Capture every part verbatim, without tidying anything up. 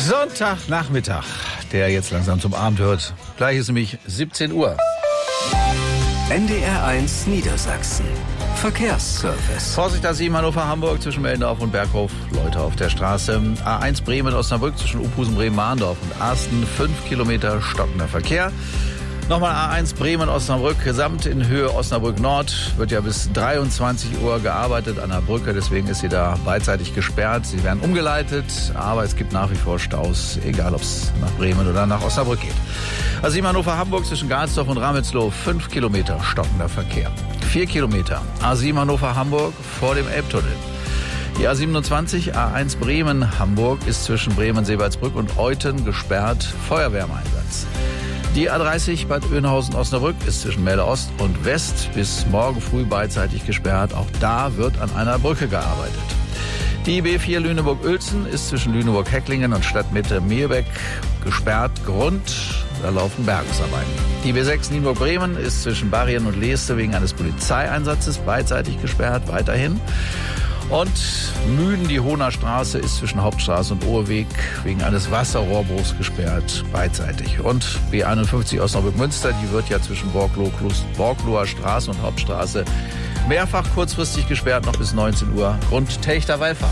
Sonntagnachmittag, der jetzt langsam zum Abend hört. Gleich ist nämlich siebzehn Uhr. N D R eins Niedersachsen. Verkehrsservice. Vorsicht, A sieben Hannover-Hamburg zwischen Meldendorf und Berghof. Leute auf der Straße. A eins Bremen-Osnabrück zwischen Uphusen, Bremen-Mahndorf und Arsten. Fünf Kilometer stockender Verkehr. Nochmal A eins Bremen-Osnabrück, gesamt in Höhe Osnabrück Nord. Wird ja bis dreiundzwanzig Uhr gearbeitet an der Brücke, deswegen ist sie da beidseitig gesperrt. Sie werden umgeleitet, aber es gibt nach wie vor Staus, egal ob es nach Bremen oder nach Osnabrück geht. A sieben Hannover-Hamburg zwischen Garsdorf und Ramelsloh, fünf Kilometer stockender Verkehr. Vier Kilometer A sieben Hannover-Hamburg vor dem Elbtunnel. Die A siebenundzwanzig A eins Bremen-Hamburg ist zwischen Bremen-Seebaldsbrück und Euthen gesperrt, Feuerwehr im Einsatz. Die A dreißig Bad Oeynhausen-Osnabrück ist zwischen Melle Ost und West bis morgen früh beidseitig gesperrt. Auch da wird an einer Brücke gearbeitet. Die B vier Lüneburg-Uelzen ist zwischen Lüneburg-Hecklingen und Stadtmitte-Meerbeck gesperrt. Grund, da laufen Bergungsarbeiten. Die B sechs Nienburg-Bremen ist zwischen Barrien und Leeste wegen eines Polizeieinsatzes beidseitig gesperrt, weiterhin. Und Müden, die Hohner Straße, ist zwischen Hauptstraße und Ohrweg wegen eines Wasserrohrbruchs gesperrt, beidseitig. Und B einundfünfzig Osnabrück-Münster, die wird ja zwischen Borgloh, Borgloher Straße und Hauptstraße mehrfach kurzfristig gesperrt, noch bis neunzehn Uhr. Grund Telchter Wallfahrt.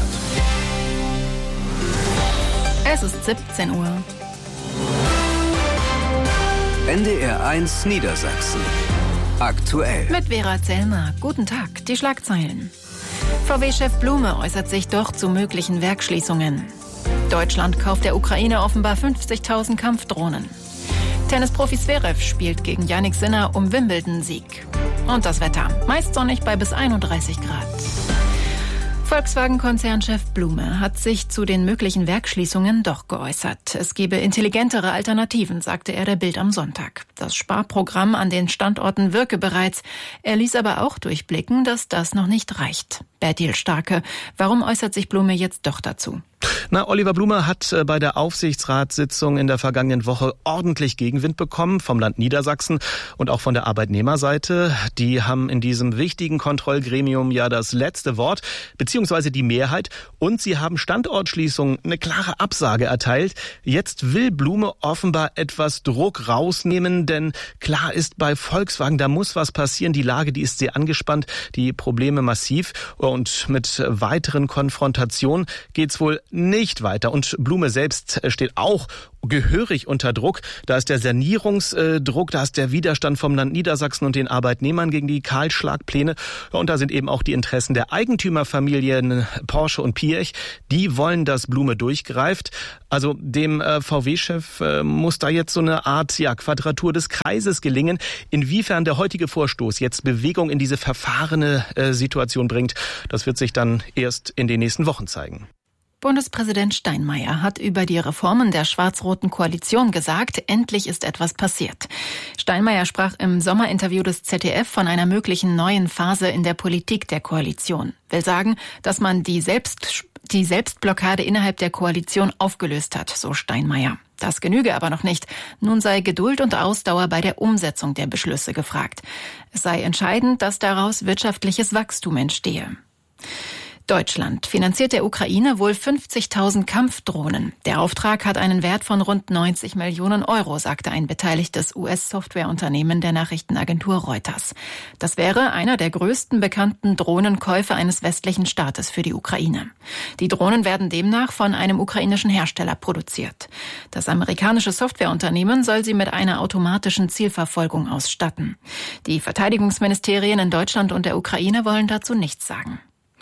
Es ist siebzehn Uhr. N D R eins Niedersachsen. Aktuell. Mit Vera Zellner. Guten Tag. Die Schlagzeilen. V W-Chef Blume äußert sich doch zu möglichen Werksschließungen. Deutschland kauft der Ukraine offenbar fünfzigtausend Kampfdrohnen. Tennisprofi Zverev spielt gegen Jannik Sinner um Wimbledon-Sieg. Und das Wetter. Meist sonnig bei bis einunddreißig Grad. Volkswagen-Konzernchef Blume hat sich zu den möglichen Werksschließungen doch geäußert. Es gebe intelligentere Alternativen, sagte er der Bild am Sonntag. Das Sparprogramm an den Standorten wirke bereits. Er ließ aber auch durchblicken, dass das noch nicht reicht. Bertil Starke, warum äußert sich Blume jetzt doch dazu? Na, Oliver Blume hat bei der Aufsichtsratssitzung in der vergangenen Woche ordentlich Gegenwind bekommen vom Land Niedersachsen und auch von der Arbeitnehmerseite. Die haben in diesem wichtigen Kontrollgremium ja das letzte Wort, beziehungsweise die Mehrheit. Und sie haben Standortschließungen eine klare Absage erteilt. Jetzt will Blume offenbar etwas Druck rausnehmen, denn klar ist bei Volkswagen, da muss was passieren. Die Lage, die ist sehr angespannt, die Probleme massiv. Und mit weiteren Konfrontationen geht's wohl nicht weiter. Und Blume selbst steht auch gehörig unter Druck. Da ist der Sanierungsdruck, da ist der Widerstand vom Land Niedersachsen und den Arbeitnehmern gegen die Kahlschlagpläne. Und da sind eben auch die Interessen der Eigentümerfamilien Porsche und Piech. Die wollen, dass Blume durchgreift. Also dem V W-Chef muss da jetzt so eine Art ja, Quadratur des Kreises gelingen. Inwiefern der heutige Vorstoß jetzt Bewegung in diese verfahrene Situation bringt, das wird sich dann erst in den nächsten Wochen zeigen. Bundespräsident Steinmeier hat über die Reformen der schwarz-roten Koalition gesagt, endlich ist etwas passiert. Steinmeier sprach im Sommerinterview des Z D F von einer möglichen neuen Phase in der Politik der Koalition. Will sagen, dass man die Selbst, die Selbstblockade innerhalb der Koalition aufgelöst hat, so Steinmeier. Das genüge aber noch nicht. Nun sei Geduld und Ausdauer bei der Umsetzung der Beschlüsse gefragt. Es sei entscheidend, dass daraus wirtschaftliches Wachstum entstehe. Deutschland finanziert der Ukraine wohl fünfzigtausend Kampfdrohnen. Der Auftrag hat einen Wert von rund neunzig Millionen Euro, sagte ein beteiligtes U S-Softwareunternehmen der Nachrichtenagentur Reuters. Das wäre einer der größten bekannten Drohnenkäufe eines westlichen Staates für die Ukraine. Die Drohnen werden demnach von einem ukrainischen Hersteller produziert. Das amerikanische Softwareunternehmen soll sie mit einer automatischen Zielverfolgung ausstatten. Die Verteidigungsministerien in Deutschland und der Ukraine wollen dazu nichts sagen.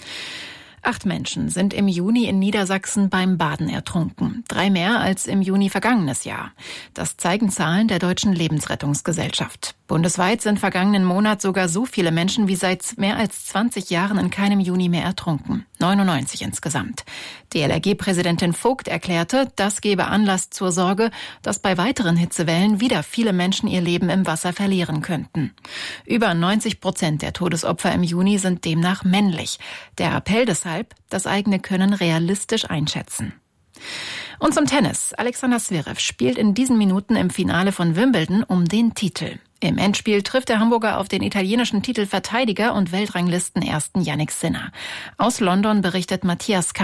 Acht Menschen sind im Juni in Niedersachsen beim Baden ertrunken. Drei mehr als im Juni vergangenes Jahr. Das zeigen Zahlen der Deutschen Lebensrettungsgesellschaft. Bundesweit sind vergangenen Monat sogar so viele Menschen wie seit mehr als zwanzig Jahren in keinem Juni mehr ertrunken. neunundneunzig insgesamt. D L R G-Präsidentin Vogt erklärte, das gebe Anlass zur Sorge, dass bei weiteren Hitzewellen wieder viele Menschen ihr Leben im Wasser verlieren könnten. Über neunzig Prozent der Todesopfer im Juni sind demnach männlich. Der Appell deshalb, das eigene Können realistisch einschätzen. Und zum Tennis. Alexander Zverev spielt in diesen Minuten im Finale von Wimbledon um den Titel. Im Endspiel trifft der Hamburger auf den italienischen Titelverteidiger und Weltranglistenersten Jannik Sinner. Aus London berichtet Matthias Kammann.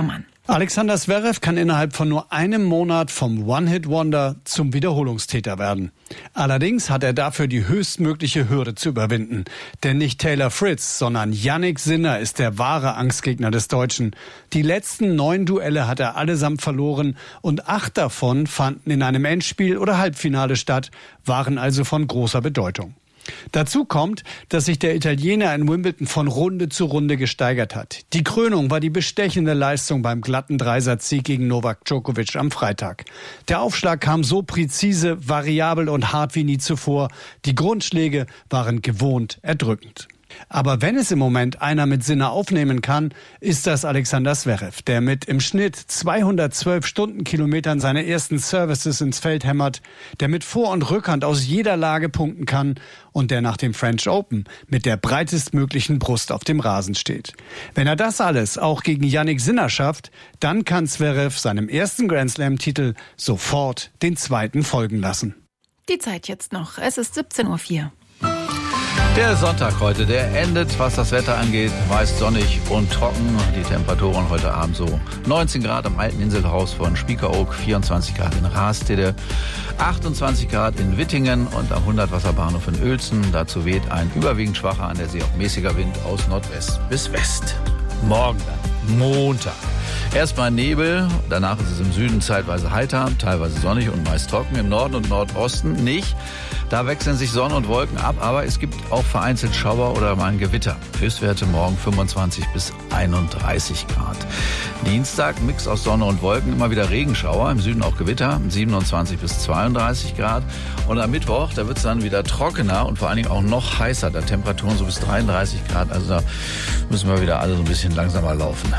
Alexander Zverev kann innerhalb von nur einem Monat vom One-Hit-Wonder zum Wiederholungstäter werden. Allerdings hat er dafür die höchstmögliche Hürde zu überwinden. Denn nicht Taylor Fritz, sondern Jannik Sinner ist der wahre Angstgegner des Deutschen. Die letzten neun Duelle hat er allesamt verloren und acht davon fanden in einem Endspiel oder Halbfinale statt, waren also von großer Bedeutung. Dazu kommt, dass sich der Italiener in Wimbledon von Runde zu Runde gesteigert hat. Die Krönung war die bestechende Leistung beim glatten Dreisatzsieg gegen Novak Djokovic am Freitag. Der Aufschlag kam so präzise, variabel und hart wie nie zuvor. Die Grundschläge waren gewohnt erdrückend. Aber wenn es im Moment einer mit Sinner aufnehmen kann, ist das Alexander Zverev, der mit im Schnitt zweihundertzwölf Stundenkilometern seine ersten Services ins Feld hämmert, der mit Vor- und Rückhand aus jeder Lage punkten kann und der nach dem French Open mit der breitestmöglichen Brust auf dem Rasen steht. Wenn er das alles auch gegen Jannik Sinner schafft, dann kann Zverev seinem ersten Grand Slam-Titel sofort den zweiten folgen lassen. Die Zeit jetzt noch. Es ist siebzehn Uhr vier. Der Sonntag heute, der endet, was das Wetter angeht, meist sonnig und trocken. Die Temperaturen heute Abend so neunzehn Grad am alten Inselhaus von Spiekeroog, vierundzwanzig Grad in Rastede, achtundzwanzig Grad in Wittingen und am Hundertwasserbahnhof in Uelzen. Dazu weht ein überwiegend schwacher, an der See auch mäßiger Wind aus Nordwest bis West. Morgen dann, Montag. Erstmal Nebel, danach ist es im Süden zeitweise heiter, teilweise sonnig und meist trocken. Im Norden und Nordosten nicht. Da wechseln sich Sonne und Wolken ab, aber es gibt auch vereinzelt Schauer oder mal ein Gewitter. Höchstwerte morgen fünfundzwanzig bis einunddreißig Grad. Dienstag Mix aus Sonne und Wolken, immer wieder Regenschauer, im Süden auch Gewitter, siebenundzwanzig bis zweiunddreißig Grad. Und am Mittwoch, da wird es dann wieder trockener und vor allen Dingen auch noch heißer. Da Temperaturen so bis dreiunddreißig Grad, also da müssen wir wieder alle so ein bisschen langsamer laufen.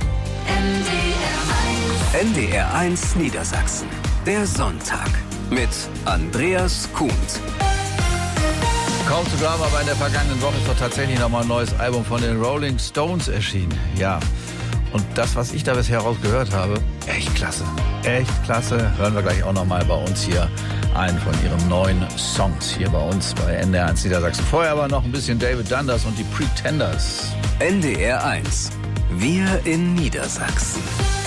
N D R eins Niedersachsen, der Sonntag mit Andreas Kuhnt. Kaum zu glauben, aber in der vergangenen Woche ist doch tatsächlich nochmal ein neues Album von den Rolling Stones erschienen. Ja, und das, was ich da bisher rausgehört habe, echt klasse. Echt klasse. Hören wir gleich auch nochmal bei uns hier einen von ihren neuen Songs hier bei uns bei N D R eins Niedersachsen. Vorher aber noch ein bisschen David Dundas und die Pretenders. N D R eins, wir in Niedersachsen.